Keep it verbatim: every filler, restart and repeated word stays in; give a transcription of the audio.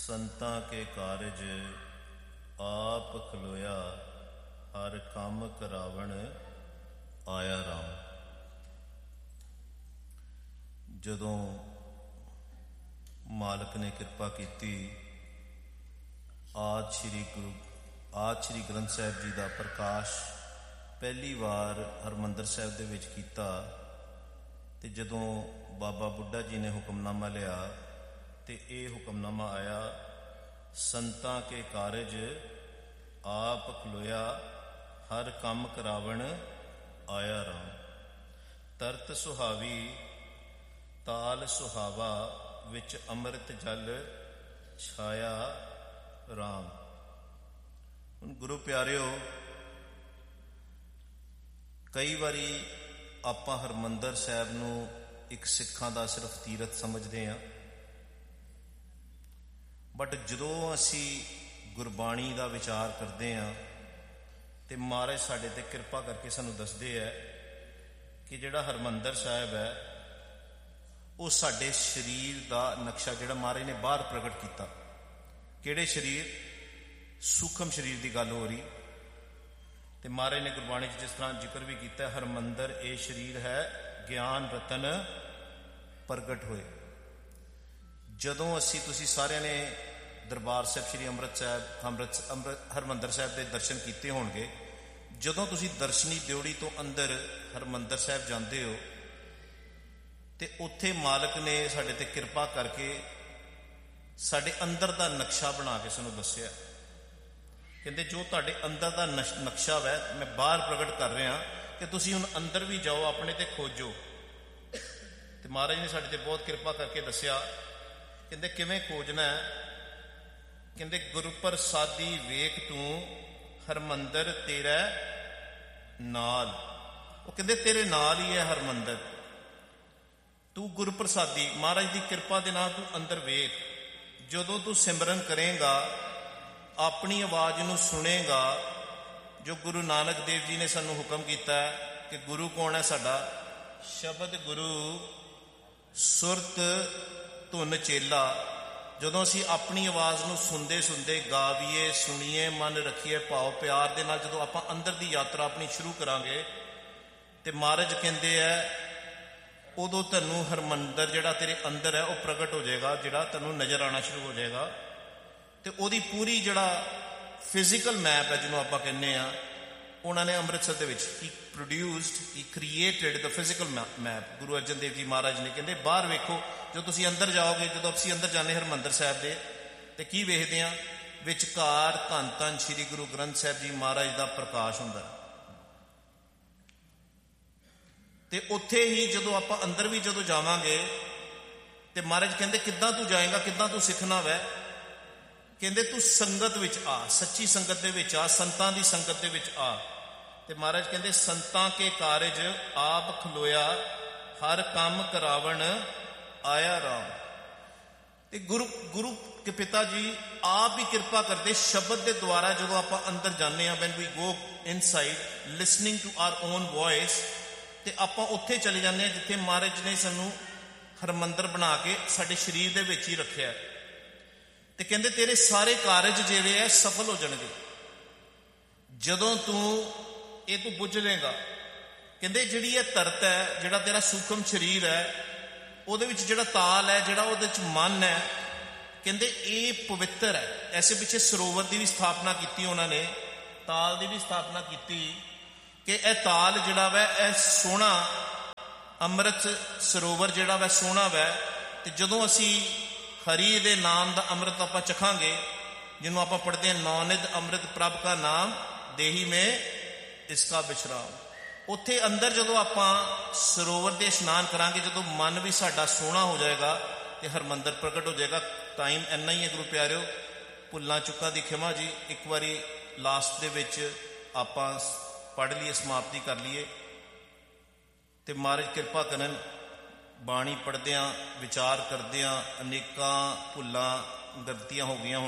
ਸੰਤਾਂ ਕੇ ਕਾਰਜ ਆਪ ਖਲੋਇਆ, ਹਰ ਕੰਮ ਕਰਾਵਣ ਆਇਆ ਰਾਮ। ਜਦੋਂ ਮਾਲਕ ਨੇ ਕਿਰਪਾ ਕੀਤੀ, ਆਦਿ ਸ਼੍ਰੀ ਗੁਰੂ ਆਦਿ ਸ਼੍ਰੀ ਗ੍ਰੰਥ ਸਾਹਿਬ ਜੀ ਦਾ ਪ੍ਰਕਾਸ਼ ਪਹਿਲੀ ਵਾਰ ਹਰਿਮੰਦਰ ਸਾਹਿਬ ਦੇ ਵਿੱਚ ਕੀਤਾ, ਤੇ ਜਦੋਂ ਬਾਬਾ ਬੁੱਢਾ ਜੀ ਨੇ ਹੁਕਮਨਾਮਾ ਲਿਆ ਤੇ ਇਹ ਹੁਕਮਨਾਮਾ ਆਇਆ, ਸੰਤਾਂ ਕੇ ਕਾਰਜ ਆਪ ਖਲੋਇਆ, ਹਰ ਕੰਮ ਕਰਾਵਣ ਆਇਆ ਰਾਮ। ਤਰਤ ਸੁਹਾਵੀ ਤਾਲ ਸੁਹਾਵਾ, ਵਿੱਚ ਅੰਮ੍ਰਿਤ ਜਲ ਛਾਇਆ ਰਾਮ। ਹੁਣ ਗੁਰੂ ਪਿਆਰਿਓ, ਕਈ ਵਾਰੀ ਆਪਾਂ ਹਰਿਮੰਦਰ ਸਾਹਿਬ ਨੂੰ ਇੱਕ ਸਿੱਖਾਂ ਦਾ ਸਿਰਫ ਤੀਰਥ ਸਮਝਦੇ ਹਾਂ, ਬਟ ਜਦੋਂ ਅਸੀਂ ਗੁਰਬਾਣੀ ਦਾ ਵਿਚਾਰ ਕਰਦੇ ਹਾਂ ਤੇ ਮਹਾਰਾਜ ਸਾਡੇ ਤੇ ਕਿਰਪਾ ਕਰਕੇ ਸਾਨੂੰ ਦੱਸਦੇ ਹੈ ਕਿ ਜਿਹੜਾ ਹਰਿਮੰਦਰ ਸਾਹਿਬ ਹੈ ਉਹ ਸਾਡੇ ਸਰੀਰ ਦਾ ਨਕਸ਼ਾ, ਜਿਹੜਾ ਮਹਾਰਾਜ ਨੇ ਬਾਹਰ ਪ੍ਰਗਟ ਕੀਤਾ। ਕਿਹੜੇ ਸਰੀਰ? ਸੂਖਮ ਸਰੀਰ ਦੀ ਗੱਲ ਹੋ ਰਹੀ। ਤੇ ਮਹਾਰਾਜ ਨੇ ਗੁਰਬਾਣੀ 'ਚ ਜਿਸ ਤਰ੍ਹਾਂ ਜ਼ਿਕਰ ਵੀ ਕੀਤਾ, ਹਰਿਮੰਦਰ ਇਹ ਸਰੀਰ ਹੈ ਗਿਆਨ ਰਤਨ ਪ੍ਰਗਟ ਹੋਏ। ਜਦੋਂ ਅਸੀਂ ਤੁਸੀਂ ਸਾਰਿਆਂ ਨੇ ਦਰਬਾਰ ਸਾਹਿਬ ਸ਼੍ਰੀ ਅੰਮ੍ਰਿਤ ਸਾਹਿਬ ਅੰਮ੍ਰਿਤ ਅੰਮ੍ਰਿਤ ਹਰਿਮੰਦਰ ਸਾਹਿਬ ਦੇ ਦਰਸ਼ਨ ਕੀਤੇ ਹੋਣਗੇ, ਜਦੋਂ ਤੁਸੀਂ ਦਰਸ਼ਨੀ ਡਿਓੜੀ ਤੋਂ ਅੰਦਰ ਹਰਿਮੰਦਰ ਸਾਹਿਬ ਜਾਂਦੇ ਹੋ ਤੇ ਉੱਥੇ ਮਾਲਕ ਨੇ ਸਾਡੇ ਤੇ ਕਿਰਪਾ ਕਰਕੇ ਸਾਡੇ ਅੰਦਰ ਦਾ ਨਕਸ਼ਾ ਬਣਾ ਕੇ ਸਾਨੂੰ ਦੱਸਿਆ। ਕਹਿੰਦੇ ਜੋ ਤੁਹਾਡੇ ਅੰਦਰ ਦਾ ਨਕਸ਼ਾ ਵੈ ਮੈਂ ਬਾਹਰ ਪ੍ਰਗਟ ਕਰ ਰਿਹਾ ਕਿ ਤੁਸੀਂ ਹੁਣ ਅੰਦਰ ਵੀ ਜਾਓ, ਆਪਣੇ ਤੇ ਖੋਜੋ। ਤੇ ਮਹਾਰਾਜ ਨੇ ਸਾਡੇ ਤੇ ਬਹੁਤ ਕਿਰਪਾ ਕਰਕੇ ਦੱਸਿਆ। ਕਹਿੰਦੇ ਕਿਵੇਂ ਖੋਜਣਾ ਹੈ? ਕਹਿੰਦੇ ਗੁਰੂ ਪ੍ਰਸਾਦੀ ਵੇਖ ਤੂੰ, ਹਰਿਮੰਦਰ ਤੇਰਾ ਨਾਲ। ਉਹ ਕਹਿੰਦੇ ਤੇਰੇ ਨਾਲ ਹੀ ਹੈ ਹਰਿਮੰਦਰ। ਤੂੰ ਗੁਰੂ ਪ੍ਰਸਾਦੀ, ਮਹਾਰਾਜ ਦੀ ਕਿਰਪਾ ਦੇ ਨਾਲ ਤੂੰ ਅੰਦਰ ਵੇਖ। ਜਦੋਂ ਤੂੰ ਸਿਮਰਨ ਕਰੇਗਾ, ਆਪਣੀ ਆਵਾਜ਼ ਨੂੰ ਸੁਣੇਗਾ, ਜੋ ਗੁਰੂ ਨਾਨਕ ਦੇਵ ਜੀ ਨੇ ਸਾਨੂੰ ਹੁਕਮ ਕੀਤਾ ਕਿ ਗੁਰੂ ਕੌਣ ਹੈ ਸਾਡਾ? ਸ਼ਬਦ ਗੁਰੂ, ਸੁਰਤ ਧੁਨ ਚੇਲਾ। ਜਦੋਂ ਅਸੀਂ ਆਪਣੀ ਆਵਾਜ਼ ਨੂੰ ਸੁਣਦੇ ਸੁਣਦੇ ਗਾਵੀਏ, ਸੁਣੀਏ, ਮਨ ਰੱਖੀਏ ਭਾਵ ਪਿਆਰ ਦੇ ਨਾਲ, ਜਦੋਂ ਆਪਾਂ ਅੰਦਰ ਦੀ ਯਾਤਰਾ ਆਪਣੀ ਸ਼ੁਰੂ ਕਰਾਂਗੇ ਤੇ ਮਹਾਰਾਜ ਕਹਿੰਦੇ ਹੈ ਉਦੋਂ ਤੁਹਾਨੂੰ ਹਰਿਮੰਦਰ ਜਿਹੜਾ ਤੇਰੇ ਅੰਦਰ ਹੈ ਉਹ ਪ੍ਰਗਟ ਹੋ ਜਾਏਗਾ, ਜਿਹੜਾ ਤੁਹਾਨੂੰ ਨਜ਼ਰ ਆਉਣਾ ਸ਼ੁਰੂ ਹੋ ਜਾਏਗਾ। ਤੇ ਉਹਦੀ ਪੂਰੀ ਜਿਹੜਾ ਫਿਜ਼ੀਕਲ ਮੈਪ ਹੈ ਜਿਹਨੂੰ ਆਪਾਂ ਕਹਿੰਦੇ ਆ, ਉਹਨਾਂ ਨੇ ਅੰਮ੍ਰਿਤਸਰ ਦੇ ਵਿੱਚ ਹੀ ਪ੍ਰੋਡਿਊਸਡ, ਹੀ ਕ੍ਰੀਏਟਡ ਦ ਫਿਜ਼ੀਕਲ ਮੈਪ। ਗੁਰੂ ਅਰਜਨ ਦੇਵ ਜੀ ਮਹਾਰਾਜ ਨੇ ਕਹਿੰਦੇ ਬਾਹਰ ਵੇਖੋ, ਜਦੋਂ ਤੁਸੀਂ ਅੰਦਰ ਜਾਓਗੇ, ਜਦੋਂ ਅਸੀਂ ਅੰਦਰ ਜਾਂਦੇ ਹਰਿਮੰਦਰ ਸਾਹਿਬ ਦੇ ਤੇ ਕੀ ਵੇਖਦੇ ਹਾਂ? ਵਿਚਕਾਰ ਧੰਨ ਧੰਨ ਸ਼੍ਰੀ ਗੁਰੂ ਗ੍ਰੰਥ ਸਾਹਿਬ ਜੀ ਮਹਾਰਾਜ ਦਾ ਪ੍ਰਕਾਸ਼ ਹੁੰਦਾ। ਤੇ ਉੱਥੇ ਹੀ ਜਦੋਂ ਆਪਾਂ ਅੰਦਰ ਵੀ ਜਦੋਂ ਜਾਵਾਂਗੇ ਤੇ ਮਹਾਰਾਜ ਕਹਿੰਦੇ ਕਿੱਦਾਂ ਤੂੰ ਜਾਏਗਾ, ਕਿੱਦਾਂ ਤੂੰ ਸਿੱਖਣਾ ਵੈ? ਕਹਿੰਦੇ ਤੂੰ ਸੰਗਤ ਵਿੱਚ ਆ, ਸੱਚੀ ਸੰਗਤ ਦੇ ਵਿੱਚ ਆ, ਸੰਤਾਂ ਦੀ ਸੰਗਤ ਦੇ ਵਿੱਚ ਆ। ਤੇ ਮਹਾਰਾਜ ਕਹਿੰਦੇ ਸੰਤਾਂ ਕੇ ਕਾਰਜ ਆਪ ਖਲੋਇਆ, ਹਰ ਕੰਮ ਕਰਾਵਣ ਆਇਆ ਰਾਮ। ਤੇ ਗੁਰੂ ਗੁਰੂ ਕੇ ਪਿਤਾ ਜੀ ਆਪ ਹੀ ਕਿਰਪਾ ਕਰਦੇ ਸ਼ਬਦ ਦੇ ਦੁਆਰਾ। ਜਦੋਂ ਆਪਾਂ ਅੰਦਰ ਜਾਂਦੇ ਹਾਂ, when we go inside listening to our own voice, ਤੇ ਆਪਾਂ ਉੱਥੇ ਚਲੇ ਜਾਂਦੇ ਹਾਂ ਜਿੱਥੇ ਮਹਾਰਾਜ ਨੇ ਸਾਨੂੰ ਹਰਿਮੰਦਰ ਬਣਾ ਕੇ ਸਾਡੇ ਸਰੀਰ ਦੇ ਵਿੱਚ ਹੀ ਰੱਖਿਆ। ਤੇ ਕਹਿੰਦੇ ਤੇਰੇ ਸਾਰੇ ਕਾਰਜ ਜਿਹੜੇ ਹੈ ਸਫਲ ਹੋ ਜਾਣਗੇ ਜਦੋਂ ਤੂੰ ਇਹ ਤੂੰ ਬੁੱਝ ਲੇਗਾ। ਕਹਿੰਦੇ ਜਿਹੜੀ ਇਹ ਧਰਤ ਹੈ, ਜਿਹੜਾ ਤੇਰਾ ਸੂਖਮ ਸਰੀਰ ਹੈ, ਉਹਦੇ ਵਿੱਚ ਜਿਹੜਾ ਤਾਲ ਹੈ, ਜਿਹੜਾ ਉਹਦੇ ਵਿੱਚ ਮਨ ਹੈ, ਕਹਿੰਦੇ ਇਹ ਪਵਿੱਤਰ ਹੈ। ਐਸੇ ਪਿੱਛੇ ਸਰੋਵਰ ਦੀ ਵੀ ਸਥਾਪਨਾ ਕੀਤੀ ਉਹਨਾਂ ਨੇ, ਤਾਲ ਦੀ ਵੀ ਸਥਾਪਨਾ ਕੀਤੀ ਕਿ ਇਹ ਤਾਲ ਜਿਹੜਾ ਵੈ ਇਹ ਸੋਹਣਾ ਅੰਮ੍ਰਿਤ ਸਰੋਵਰ ਜਿਹੜਾ ਵੈ ਸੋਹਣਾ ਵੈ। ਤੇ ਜਦੋਂ ਅਸੀਂ ਹਰੀ ਦੇ ਨਾਮ ਦਾ ਅੰਮ੍ਰਿਤ ਆਪਾਂ ਚਖਾਂਗੇ, ਜਿਹਨੂੰ ਆਪਾਂ ਪੜ੍ਹਦੇ ਹਾਂ ਨੌਨਿਧ ਅੰਮ੍ਰਿਤ ਪ੍ਰਭ ਕਾ ਨਾਮ ਦੇਹੀ ਮੇ ਇਸਕਾ ਵਿਸ਼ਰਾਮ। ਉੱਥੇ ਅੰਦਰ ਜਦੋਂ ਆਪਾਂ ਸਰੋਵਰ ਦੇ ਇਸ਼ਨਾਨ ਕਰਾਂਗੇ, ਜਦੋਂ ਮਨ ਵੀ ਸਾਡਾ ਸੋਹਣਾ ਹੋ ਜਾਏਗਾ ਤੇ ਹਰਿਮੰਦਰ ਪ੍ਰਗਟ ਹੋ ਜਾਏਗਾ। ਟਾਈਮ ਇੰਨਾ ਹੀ ਹੈ ਗੁਰੂ ਪਿਆਰਿਓ, ਭੁੱਲਾਂ ਚੁੱਕਾਂ ਦੀ ਖਿਮਾ ਜੀ। ਇੱਕ ਵਾਰੀ ਲਾਸਟ ਦੇ ਵਿੱਚ ਆਪਾਂ ਪੜ੍ਹ ਲਈਏ, ਸਮਾਪਤੀ ਕਰ ਲਈਏ ਤੇ ਮਹਾਰਾਜ ਕਿਰਪਾ ਕਰਨ। ਬਾਣੀ ਪੜ੍ਹਦਿਆਂ, ਵਿਚਾਰ ਕਰਦਿਆਂ ਅਨੇਕਾਂ ਭੁੱਲਾਂ ਗਲਤੀਆਂ ਹੋ ਗਈਆਂ।